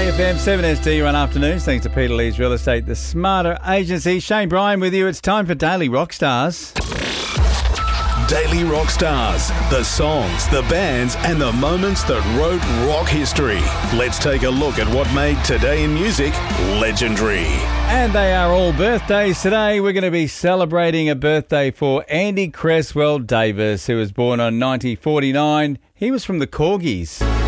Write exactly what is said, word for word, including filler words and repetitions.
A F M seven S D run afternoons, thanks to Peter Lee's Real Estate, the smarter agency. Shane Bryan with you. It's time for Daily Rockstars. Daily Rockstars, the songs, the bands and the moments that wrote rock history. Let's take a look at what made Today in Music legendary. And they are all birthdays today. We're going to be celebrating a birthday for Andy Cresswell Davis, who was born on nineteen forty-nine. He was from the Corgis.